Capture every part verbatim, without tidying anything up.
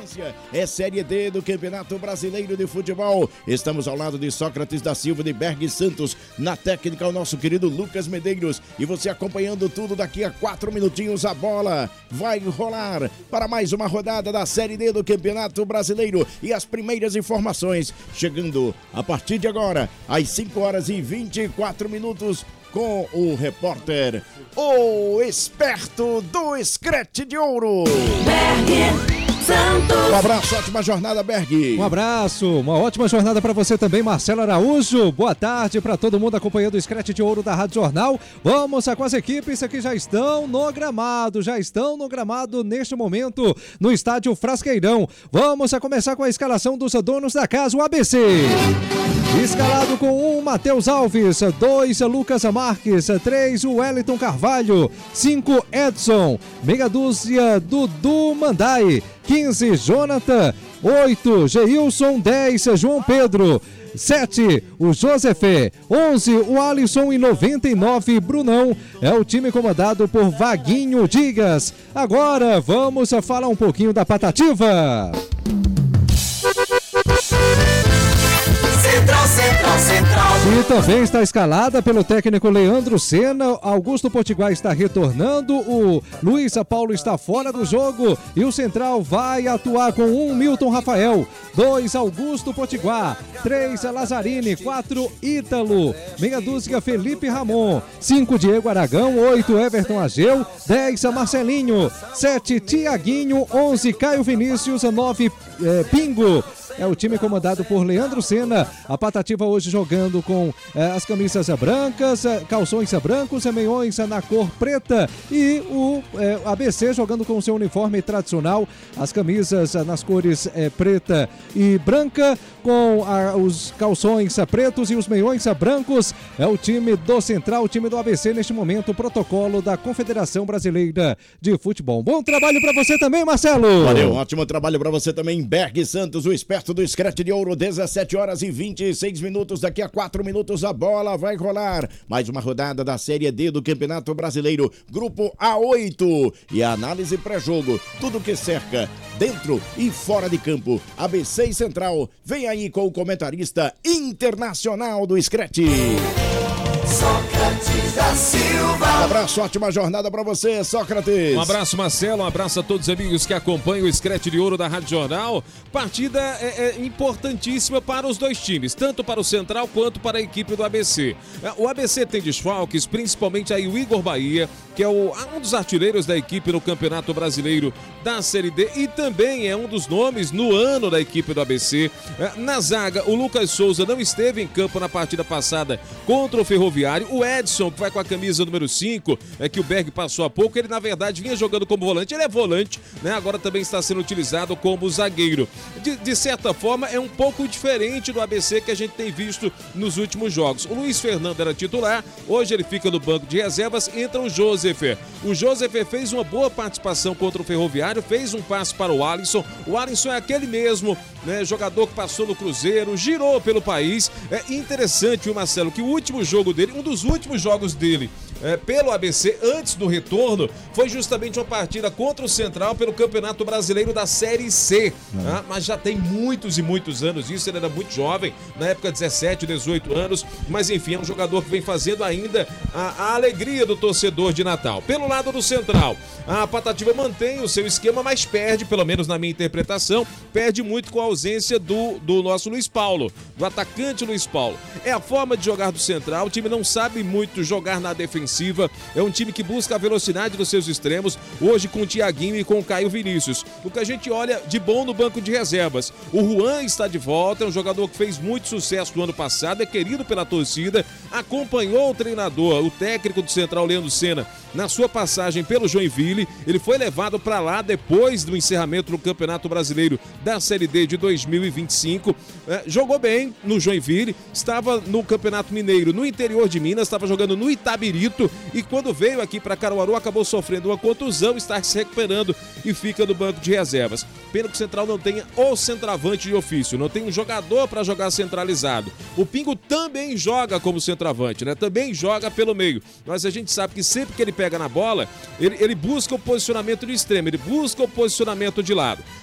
sequência é Série D do Campeonato Brasileiro de Futebol. Estamos ao lado de Sócrates da Silva de Berg Santos, na técnica o nosso querido Lucas Medeiros, e você acompanhando tudo. Daqui a quatro minutinhos a bola vai rolar para mais uma rodada da Série D do Campeonato Brasileiro, e as primeiras informações chegando a partir de agora às cinco horas e vinte e quatro minutos com o repórter, o esperto do Scratch de Ouro, Berg Santos. Um abraço, ótima jornada, Berg. Um abraço, uma ótima jornada para você também, Marcelo Araújo. Boa tarde para todo mundo acompanhando o Scratch de Ouro da Rádio Jornal. Vamos com as equipes que já estão no gramado, já estão no gramado neste momento no estádio Frasqueirão. Vamos a começar com a escalação dos donos da casa, o A B C. Escalado com um, Matheus Alves, dois, Lucas Marques, três, Wellington Carvalho, cinco, Edson, meia dúzia, Dudu Mandai, quinze, Jonathan, oito, Geilson, dez, João Pedro, sete, o Josefé, onze, o Alisson e noventa e nove, Brunão. É o time comandado por Vaguinho Digas. Agora vamos a falar um pouquinho da Patativa. Central, Central, Central. E também está escalada pelo técnico Leandro Senna. Augusto Potiguar está retornando. O Luiz Paulo está fora do jogo. E o Central vai atuar com um, Milton Rafael. dois, Augusto Potiguar. três, Lazzarini. quatro, Ítalo. Meia dúzia, Felipe Ramon. cinco, Diego Aragão. oito, Everton Ageu. dez, Marcelinho. sete, Tiaguinho. onze, Caio Vinícius. nove, eh, Pingo. É o time comandado por Leandro Senna. A Patativa hoje jogando com eh, as camisas brancas, eh, calções brancos, eh, meiões eh, na cor preta, e o eh, A B C jogando com o seu uniforme tradicional, as camisas eh, nas cores eh, preta e branca, com ah, os calções eh, pretos e os meiões eh, brancos. É o time do Central, o time do A B C neste momento, o protocolo da Confederação Brasileira de Futebol. Bom trabalho para você também, Marcelo. Valeu, ótimo trabalho para você também, Berg Santos, o esperto do Scratch de Ouro. Dezessete horas e vinte e seis minutos. Daqui a quatro minutos a bola vai rolar. Mais uma rodada da Série D do Campeonato Brasileiro, Grupo A oito. E a análise pré-jogo, tudo que cerca dentro e fora de campo. A B C e Central, vem aí com o comentarista internacional do Scratch, Sócrates da Silva. Um abraço, ótima jornada pra você, Sócrates. Um abraço, Marcelo, um abraço a todos os amigos que acompanham o Scratch de Ouro da Rádio Jornal. Partida é, é importantíssima para os dois times, tanto para o Central quanto para a equipe do A B C. O A B C tem desfalques, principalmente aí o Igor Bahia, que é o, um dos artilheiros da equipe no Campeonato Brasileiro da Série D, e também é um dos nomes no ano da equipe do A B C. Na zaga, o Lucas Souza não esteve em campo na partida passada contra o Ferroviário. O Edson, que vai com a camisa número cinco, é que o Berg passou há pouco, ele na verdade vinha jogando como volante, ele é volante, né? Agora também está sendo utilizado como zagueiro. De, de certa forma é um pouco diferente do A B C que a gente tem visto nos últimos jogos. O Luiz Fernando era titular, hoje ele fica no banco de reservas, entra o Josefé. O Josefé fez uma boa participação contra o Ferroviário, fez um passe para o Alisson. O Alisson é aquele mesmo, né, jogador que passou no Cruzeiro, girou pelo país. É interessante, viu, Marcelo, que o último jogo dele, um dos últimos jogos dele é, pelo A B C, antes do retorno, foi justamente uma partida contra o Central pelo Campeonato Brasileiro da Série C. Uhum. Tá? Mas já tem muitos e muitos anos isso, ele era muito jovem, na época dezessete, dezoito anos, mas enfim, é um jogador que vem fazendo ainda a, a alegria do torcedor de Natal. Pelo lado do Central, a Patativa mantém o seu esquema, mas perde, pelo menos na minha interpretação, perde muito com a ausência do, do nosso Luiz Paulo, do atacante Luiz Paulo. É a forma de jogar do Central, o time não sabe muito jogar na defensiva, é um time que busca a velocidade dos seus extremos, hoje com o Tiaguinho e com o Caio Vinícius. O que a gente olha de bom no banco de reservas, o Juan está de volta, é um jogador que fez muito sucesso no ano passado, é querido pela torcida, acompanhou o treinador, o técnico do Central, Leandro Senna, na sua passagem pelo Joinville. Ele foi levado para lá depois do encerramento do Campeonato Brasileiro da Série D de dois mil e vinte e cinco. É, jogou bem no Joinville, estava no Campeonato Mineiro no interior de Minas, estava jogando no Itabirito, e quando veio aqui para Caruaru acabou sofrendo uma contusão, está se recuperando e fica no banco de reservas. Pena que o Central não tenha o centroavante de ofício, não tem um jogador para jogar centralizado. O Pingo também joga como centroavante, né? Também joga pelo meio, mas a gente sabe que sempre que ele pega na bola, ele, ele busca o posicionamento de extremo, ele busca o posicionamento de lado.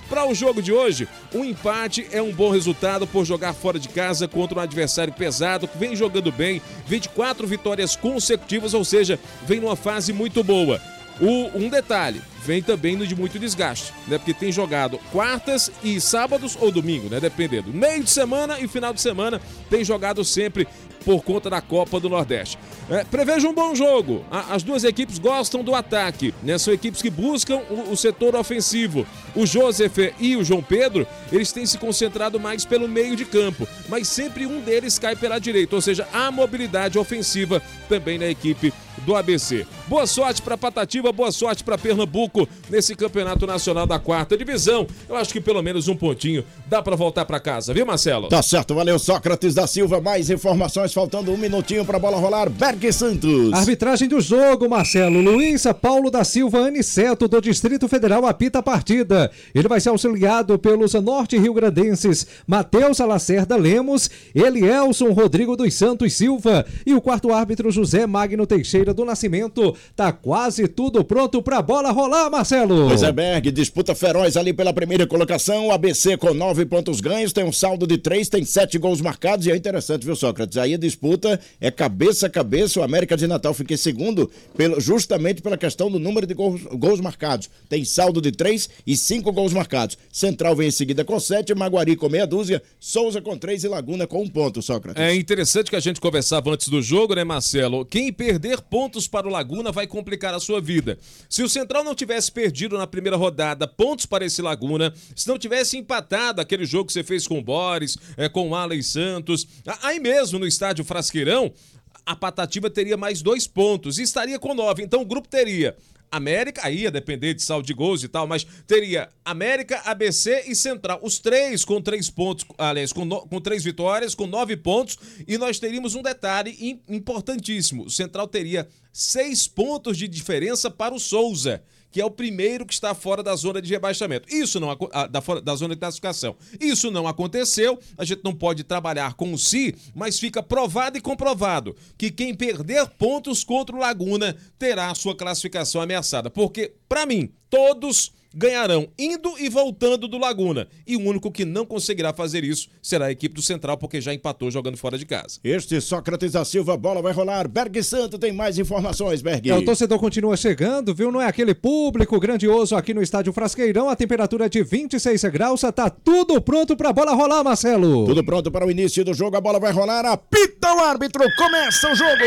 Para o jogo de hoje, um empate é um bom resultado por jogar fora de casa contra um adversário pesado, que vem jogando bem, vem de quatro vitórias consecutivas, ou seja, vem numa fase muito boa. O, um detalhe, vem também no de muito desgaste, né? Porque tem jogado quartas e sábados ou domingo, né? Dependendo. Meio de semana e final de semana tem jogado sempre por conta da Copa do Nordeste. É, prevejo um bom jogo. As duas equipes gostam do ataque, né? São equipes que buscam o, o setor ofensivo. O Joseph e o João Pedro, eles têm se concentrado mais pelo meio de campo, mas sempre um deles cai pela direita, ou seja, há mobilidade ofensiva também na equipe do A B C. Boa sorte para Patativa, boa sorte para Pernambuco nesse campeonato nacional da quarta divisão. Eu acho que pelo menos um pontinho dá para voltar para casa, viu, Marcelo? Tá certo, valeu, Sócrates da Silva. Mais informações, faltando um minutinho para a bola rolar. Berg Santos. Arbitragem do jogo, Marcelo. Luiz Paulo da Silva Aniceto, do Distrito Federal, apita a partida. Ele vai ser auxiliado pelos norte-riograndenses Matheus Alacerda Lemos, Elielson Rodrigo dos Santos Silva e o quarto árbitro José Magno Teixeira do Nascimento. Tá quase tudo pronto pra bola rolar, Marcelo. Pois é, Berg, disputa feroz ali pela primeira colocação. O A B C com nove pontos ganhos, tem um saldo de três, tem sete gols marcados. E é interessante, viu, Sócrates? Aí a disputa é cabeça a cabeça. O América de Natal fica em segundo, pelo, justamente pela questão do número de gols, gols marcados. Tem saldo de três e cinco gols marcados. Central vem em seguida com sete, Maguari com meia dúzia, Souza com três e Laguna com um ponto, Sócrates. É interessante que a gente conversava antes do jogo, né, Marcelo? Quem perder pontos para o Laguna vai complicar a sua vida. Se o Central não tivesse perdido na primeira rodada pontos para esse Laguna, se não tivesse empatado aquele jogo que você fez com o Boris, é, com o Allen Santos, aí mesmo no estádio Frasqueirão, a Patativa teria mais dois pontos e estaria com nove. Então o grupo teria América, aí ia depender de saldo de gols e tal, mas teria América, A B C e Central, os três com três pontos, aliás, com, no, com três vitórias, com nove pontos, e nós teríamos um detalhe importantíssimo: o Central teria seis pontos de diferença para o Souza, que é o primeiro que está fora da zona de rebaixamento. Isso não, da, fora, da zona de classificação. Isso não aconteceu, a gente não pode trabalhar com o si, mas fica provado e comprovado que quem perder pontos contra o Laguna terá a sua classificação ameaçada. Porque, para mim, todos ganharão indo e voltando do Laguna. E o único que não conseguirá fazer isso será a equipe do Central, porque já empatou jogando fora de casa. Este Sócrates da Silva, bola vai rolar. Berg Santo tem mais informações, Berg. É, o torcedor continua chegando, viu? Não é aquele público grandioso aqui no estádio Frasqueirão. A temperatura é de vinte e seis graus. Tá tudo pronto pra bola rolar, Marcelo. Tudo pronto para o início do jogo. A bola vai rolar. Apita o árbitro. Começa o jogo.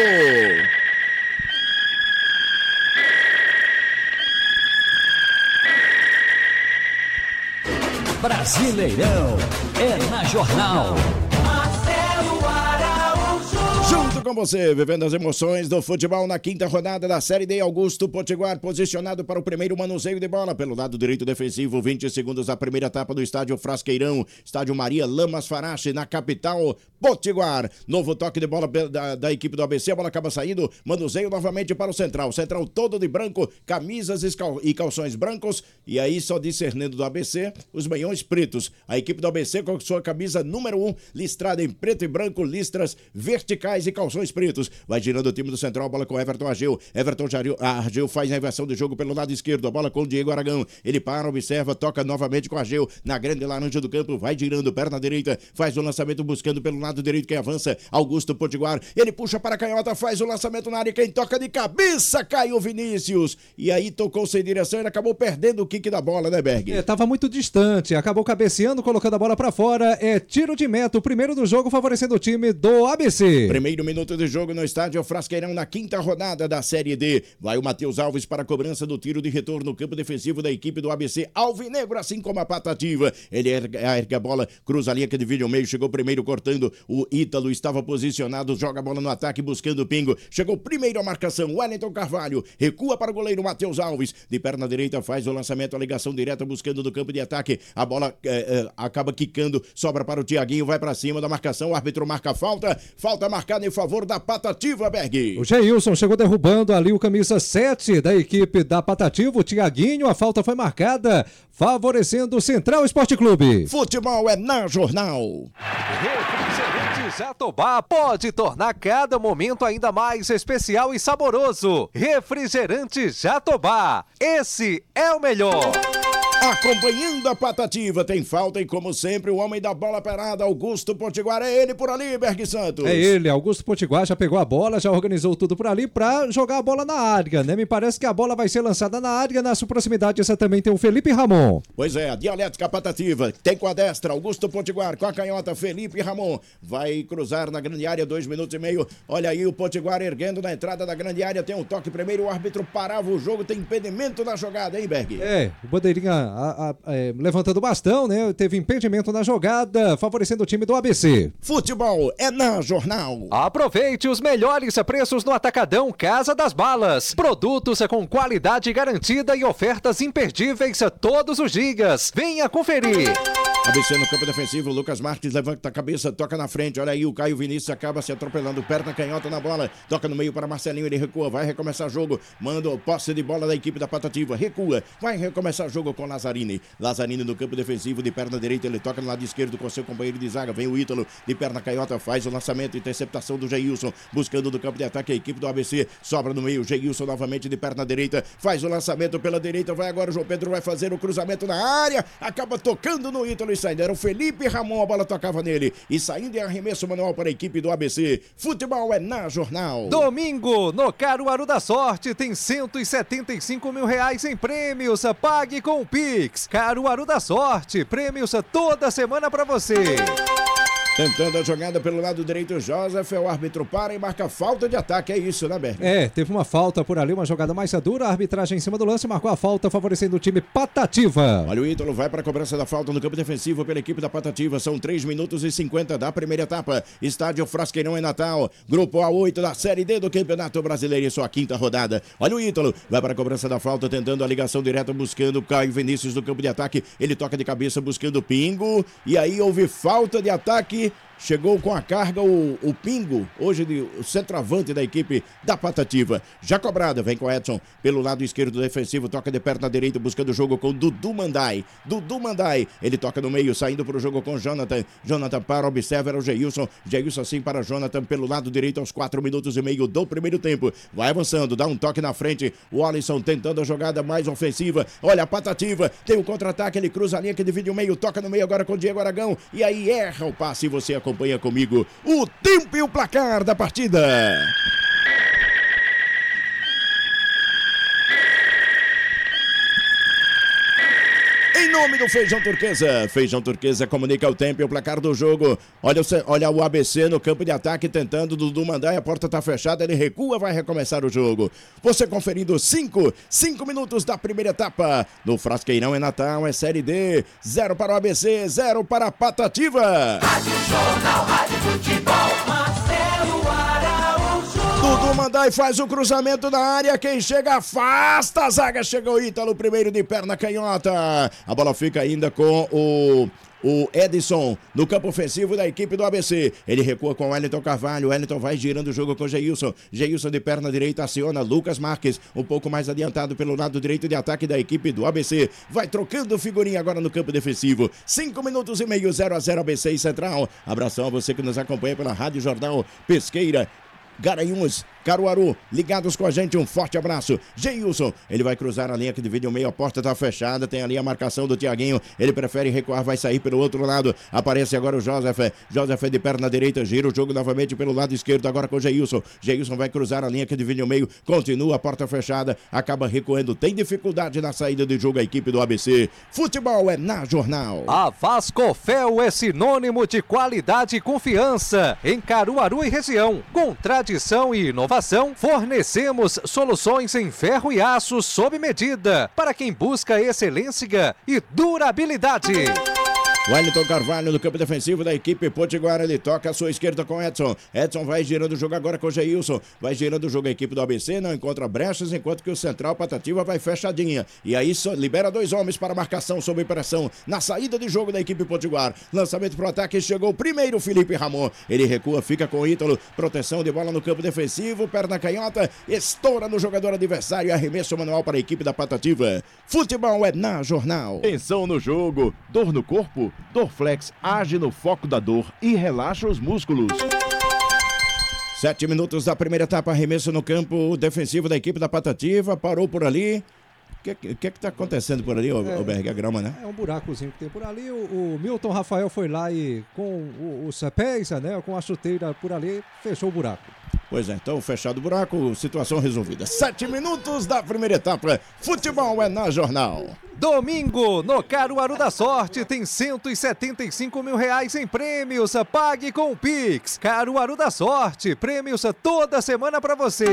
Brasileirão é na Jornal. Marcelo Araújo. Junto com você, vivendo as emoções do futebol na quinta rodada da Série D. Augusto Potiguar posicionado para o primeiro manuseio de bola pelo lado direito defensivo. vinte segundos a primeira etapa do estádio Frasqueirão, estádio Maria Lamas Farache, na capital Potiguar. Novo toque de bola da, da equipe do A B C, a bola acaba saindo, manuseio novamente para o Central. Central todo de branco, camisas e calções brancos, e aí só discernindo do A B C os meiões pretos. A equipe do A B C com sua camisa número um, listrada em preto e branco, listras verticais e calções pretos. Vai girando o time do Central, a bola com Everton Argeu. Everton Argeu faz a inversão de jogo pelo lado esquerdo, a bola com o Diego Aragão. Ele para, observa, toca novamente com Argeu na grande laranja do campo, vai girando, perna direita, faz o lançamento buscando pelo lado direito quem avança, Augusto Potiguar. Ele puxa para a canhota, faz o lançamento na área, quem toca de cabeça, Caio Vinícius. E aí tocou sem direção, ele acabou perdendo o kick da bola, né, Berg? É, tava muito distante, acabou cabeceando, colocando a bola para fora. É tiro de meta, o primeiro do jogo, favorecendo o time do A B C. Primeiro minuto de jogo no estádio Frasqueirão, na quinta rodada da Série D. Vai o Matheus Alves para a cobrança do tiro de retorno no campo defensivo da equipe do A B C Alvinegro, assim como a Patativa. Ele ergue, ergue a bola, cruza a linha que divide o meio, chegou primeiro cortando, o Ítalo estava posicionado, joga a bola no ataque buscando o pingo, chegou primeiro a marcação, Wellington Carvalho, recua para o goleiro Matheus Alves, de perna direita faz o lançamento, a ligação direta buscando do campo de ataque, a bola é, é, acaba quicando, sobra para o Tiaguinho, vai para cima da marcação, o árbitro marca falta, falta marcada em favor da Patativa, Berg. O Geilson chegou derrubando ali o camisa sete da equipe da Patativa, o Tiaguinho, a falta foi marcada, favorecendo o Central Esporte Clube. Futebol é na Jornal. Refrigerante Jatobá pode tornar cada momento ainda mais especial e saboroso. Refrigerante Jatobá, esse é o melhor. Acompanhando a Patativa, tem falta e como sempre o homem da bola parada, Augusto Potiguar, é ele por ali, Berg Santos. É ele, Augusto Potiguar já pegou a bola, já organizou tudo por ali pra jogar a bola na área, né? Me parece que a bola vai ser lançada na área, na sua proximidade essa também tem o Felipe Ramon. Pois é, a dialética Patativa, tem com a destra, Augusto Potiguar, com a canhota, Felipe Ramon, vai cruzar na grande área, dois minutos e meio, olha aí o Potiguar erguendo na entrada da grande área, tem um toque primeiro, o árbitro parava o jogo, tem impedimento na jogada, hein, Berg? É, o bandeirinha A, a, é, levantando o bastão, né? Teve impedimento na jogada, favorecendo o time do A B C. Futebol é na Jornal. Aproveite os melhores preços no Atacadão Casa das Balas. Produtos com qualidade garantida e ofertas imperdíveis todos os dias. Venha conferir. A B C no campo defensivo, Lucas Marques levanta a cabeça, toca na frente, olha aí o Caio Vinícius acaba se atropelando, perna canhota na bola, toca no meio para Marcelinho, ele recua, vai recomeçar jogo, manda o posse de bola da equipe da Patativa, recua, vai recomeçar jogo com Lazzarini, Lazzarini no campo defensivo, de perna direita, ele toca no lado esquerdo com seu companheiro de zaga, vem o Ítalo, de perna canhota, faz o lançamento, interceptação do Geilson, buscando do campo de ataque a equipe do A B C, sobra no meio, Geilson novamente de perna direita, faz o lançamento pela direita, vai agora o João Pedro, vai fazer o cruzamento na área, acaba tocando no Ítalo e saindo, era o Felipe Ramon, a bola tocava nele, e saindo em arremesso manual para a equipe do A B C, futebol é na Jornal. Domingo, no Caruaru da Sorte, tem cento e setenta e cinco mil reais em prêmios, pague com o Pix, Caruaru da Sorte, prêmios toda semana para você. Tentando a jogada pelo lado direito, Joseph, o árbitro para e marca falta de ataque, é isso, né, Berg? É, teve uma falta por ali, uma jogada mais dura, a arbitragem em cima do lance marcou a falta, favorecendo o time Patativa. Olha o Ítalo, vai para a cobrança da falta no campo defensivo pela equipe da Patativa, são três minutos e cinquenta da primeira etapa, estádio Frasqueirão em Natal, grupo A oito da Série D do Campeonato Brasileiro, em sua quinta rodada. Olha o Ítalo, vai para a cobrança da falta, tentando a ligação direta, buscando Caio Vinícius no campo de ataque, ele toca de cabeça, buscando Pingo, e aí houve falta de ataque. Chegou com a carga o, o Pingo, hoje de, o centroavante da equipe da Patativa. Já cobrada, vem com o Edson pelo lado esquerdo defensivo, toca de perna direita, buscando o jogo com Dudu Mandai. Dudu Mandai, ele toca no meio, saindo para o jogo com Jonathan. Jonathan para, observa, era o Geilson. Geilson sim para Jonathan pelo lado direito aos quatro minutos e meio do primeiro tempo. Vai avançando, dá um toque na frente. O Alisson tentando a jogada mais ofensiva. Olha a Patativa, tem o contra-ataque, ele cruza a linha que divide o meio, toca no meio agora com o Diego Aragão. E aí erra o passe e você acompanha. Acompanha comigo o tempo e o placar da partida. Em nome do Feijão Turquesa, Feijão Turquesa comunica o tempo e o placar do jogo. Olha o, olha o A B C no campo de ataque tentando Dudu mandar, a porta tá fechada, ele recua, vai recomeçar o jogo. Você conferindo cinco, cinco minutos da primeira etapa. No Frasqueirão é Natal, é Série D, zero para o A B C, zero para a Patativa. Rádio Jornal, Rádio Futebol, Marcelo Araújo. Dudu Mandai faz o cruzamento na área, quem chega afasta a zaga, chegou o Ítalo, primeiro de perna canhota. A bola fica ainda com o... O Edson no campo ofensivo da equipe do A B C. Ele recua com o Wellington Carvalho. O Wellington vai girando o jogo com o Geilson. Geilson de perna direita aciona Lucas Marques. Um pouco mais adiantado pelo lado direito de ataque da equipe do A B C. Vai trocando figurinha agora no campo defensivo. Cinco minutos e meio, zero a zero A B C e Central. Abração a você que nos acompanha pela Rádio Jornal Pesqueira, Garanhuns, Caruaru, ligados com a gente, um forte abraço. Geilson, ele vai cruzar a linha que divide o meio, a porta tá fechada, tem ali a marcação do Tiaguinho, ele prefere recuar, vai sair pelo outro lado, aparece agora o Joseph, Joseph de perna direita, gira o jogo novamente pelo lado esquerdo, agora com o Geilson, Geilson vai cruzar a linha que divide o meio, continua a porta fechada, acaba recuando, tem dificuldade na saída de jogo a equipe do A B C. Futebol é na Jornal. A Vascofel é sinônimo de qualidade e confiança em Caruaru e região, com tradição e inovação. Fornecemos soluções em ferro e aço sob medida para quem busca excelência e durabilidade. Wellington Carvalho no campo defensivo da equipe Potiguar, ele toca à sua esquerda com Edson. Edson vai girando o jogo agora com o Geilson. Vai girando o jogo a equipe do A B C, não encontra brechas, enquanto que o Central Patativa vai fechadinha. E aí só libera dois homens para marcação sob pressão na saída de jogo da equipe Potiguar. Lançamento pro ataque, chegou o primeiro Felipe Ramon. Ele recua, fica com o Ítalo. Proteção de bola no campo defensivo, perna canhota, estoura no jogador adversário, arremesso manual para a equipe da Patativa. Futebol é na Jornal. Tensão no jogo, dor no corpo? Dorflex age no foco da dor e relaxa os músculos. Sete minutos da primeira etapa, arremesso no campo defensivo da equipe da Patativa, parou por ali. O que, que, que que tá acontecendo por ali, ô, É. ô Berg? A grama, né? É um buracozinho que tem por ali. O, o Milton Rafael foi lá e com o, o sapés, né? Com a chuteira por ali, fechou o buraco. Pois é, então fechado o buraco, situação resolvida. Sete minutos da primeira etapa. Futebol é na Jornal. Domingo, no Caruaru da Sorte, tem cento e setenta e cinco mil reais em prêmios. Pague com o Pix. Caruaru da Sorte, prêmios toda semana pra você.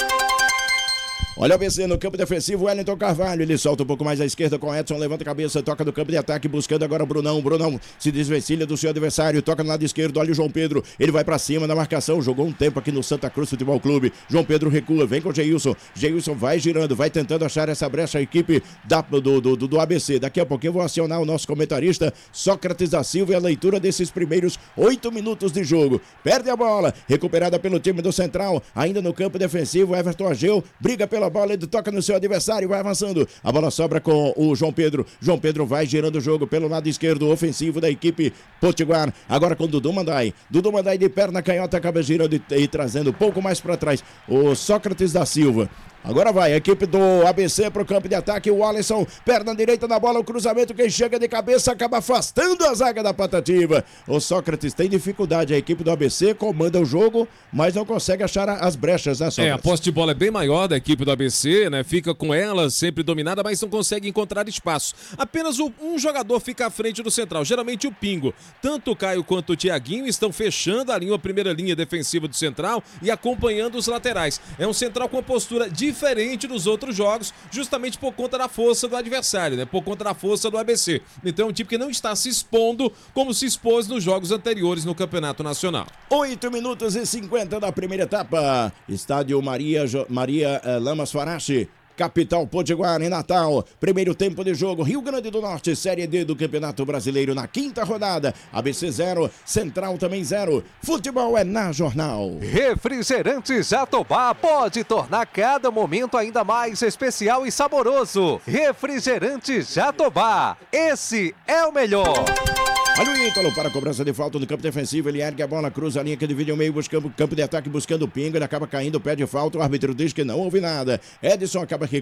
Olha o A B C no campo defensivo, Wellington Carvalho, ele solta um pouco mais à esquerda com Edson, levanta a cabeça, toca no campo de ataque, buscando agora o Brunão, Brunão se desvencilha do seu adversário, toca no lado esquerdo, olha o João Pedro, ele vai pra cima na marcação, jogou um tempo aqui no Santa Cruz Futebol Clube, João Pedro recua, vem com o Geilson, Geilson vai girando, vai tentando achar essa brecha, a equipe da, do, do, do, do A B C, daqui a pouquinho eu vou acionar o nosso comentarista, Sócrates da Silva, e a leitura desses primeiros oito minutos de jogo, perde a bola, recuperada pelo time do Central, ainda no campo defensivo, Everton Ageu, briga pela bola, ele toca no seu adversário, vai avançando, a bola sobra com o João Pedro, João Pedro vai girando o jogo pelo lado esquerdo, ofensivo da equipe Potiguar, agora com Dudu Mandai, Dudu Mandai de perna canhota, acaba girando e, e trazendo um pouco mais para trás, o Sócrates da Silva. Agora vai, a equipe do A B C pro campo de ataque, o Alisson, perna direita na bola, o cruzamento, quem chega de cabeça acaba afastando a zaga da Patativa. O Sócrates tem dificuldade, a equipe do A B C comanda o jogo, mas não consegue achar as brechas, né, Sócrates? É, a posse de bola é bem maior da equipe do A B C, né? Fica com ela sempre dominada, mas não consegue encontrar espaço. Apenas o- um jogador fica à frente do central, geralmente o Pingo. Tanto o Caio quanto o Thiaguinho estão fechando a linha, a primeira linha defensiva do central e acompanhando os laterais. É um central com uma postura diferente dos outros jogos, justamente por conta da força do adversário, né? Por conta da força do A B C. Então é um time que não está se expondo como se expôs nos jogos anteriores no Campeonato Nacional. oito minutos e cinquenta da primeira etapa. Estádio Maria, Jo- Maria eh, Lamas Farache, capital Potiguar, em Natal. Primeiro tempo de jogo, Rio Grande do Norte, Série D do Campeonato Brasileiro na quinta rodada. A B C zero, Central também zero. Futebol é na Jornal. Refrigerante Jatobá pode tornar cada momento ainda mais especial e saboroso. Refrigerante Jatobá, esse é o melhor. Olha o Ítalo para a cobrança de falta no campo defensivo, ele ergue a bola, cruza a linha que divide o meio, buscando campo de ataque, buscando o pingo, ele acaba caindo, pede falta, o árbitro diz que não houve nada. Edson acaba